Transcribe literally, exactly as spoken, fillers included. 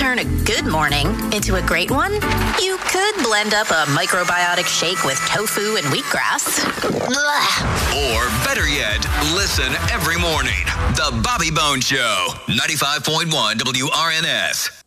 turn a good morning into a great one, you could blend up a microbiotic shake with tofu and wheatgrass. Blah. Or better yet, listen every morning. The Bobby Bones Show, ninety-five point one W R N S.